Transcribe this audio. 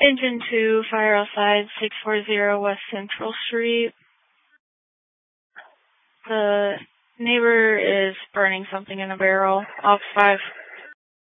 Engine 2, fire outside, 640 West Central Street. The neighbor is burning something in a barrel. Aux 5.